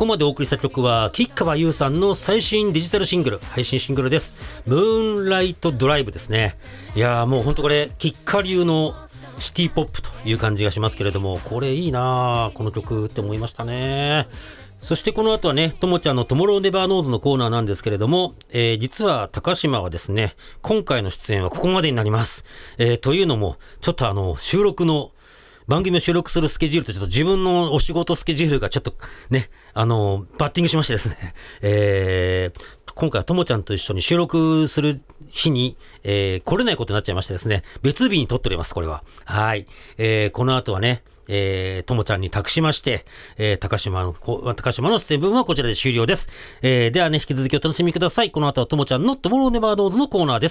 こまでお送りした曲は吉川優さんの最新デジタルシングル、配信シングルです。ムーンライトドライブですね。いやーもう本当これ吉川流のシティポップという感じがしますけれども、これいいなこの曲って思いましたね。そしてこの後はね、ともちゃんのトモローネバーノーズのコーナーなんですけれども、実は高島はですね、今回の出演はここまでになります。というのも、ちょっと番組を収録するスケジュールとちょっと自分のお仕事スケジュールがちょっとね、バッティングしましてですね、今回はともちゃんと一緒に収録する日に、来れないことになっちゃいましてですね、別日に撮っております、これは。はい。この後はね、ともちゃんに託しまして、高島の出演分はこちらで終了です。ではね、引き続きお楽しみください。この後はともちゃんのトモローネバーノーズのコーナーです。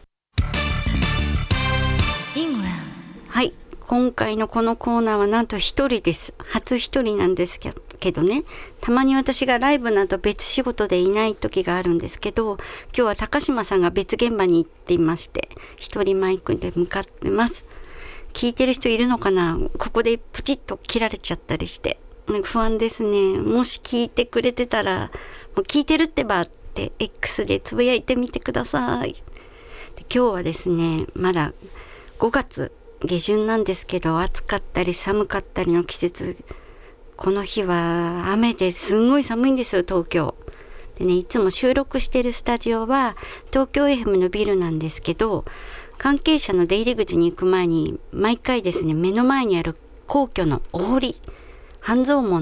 はい。今回のこのコーナーはなんと一人です。初一人なんですけどね。たまに私がライブなど別仕事でいない時があるんですけど、今日は高島さんが別現場に行っていまして、一人マイクで向かってます。聞いてる人いるのかな？ここでプチッと切られちゃったりして。不安ですね。もし聞いてくれてたら、もう聞いてるってばって X でつぶやいてみてください。で今日はですね、まだ5月下旬なんですけど、暑かったり寒かったりの季節。この日は雨ですんごい寒いんですよ、東京。でね、いつも収録してるスタジオは東京 FM のビルなんですけど、関係者の出入り口に行く前に毎回ですね、目の前にある皇居のお堀、半蔵門